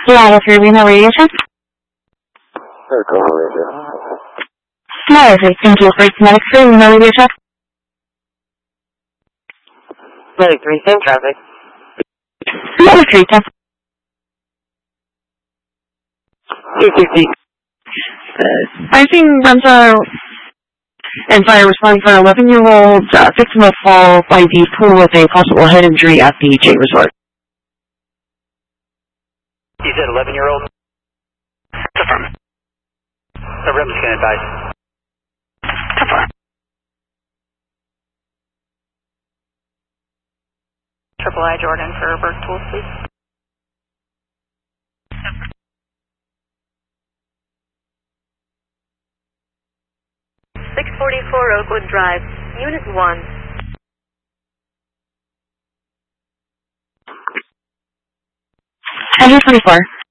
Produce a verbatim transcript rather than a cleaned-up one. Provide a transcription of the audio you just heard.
Seattle three, Reno radiation. Seattle three, thank you for Kinetic three, Reno radiation. Kinetic three, same traffic. Seattle three, ten. two sixty. Uh, I think Ramsar and fire responding for an eleven-year-old uh, victim of fall by the pool with a possible head injury at the J Resort. You said eleven-year-old? Confirm. The rim scan advice. Confirm. Triple I Jordan for Burke Tools, please. six forty-four Oakwood Drive, Unit one. one forty-four.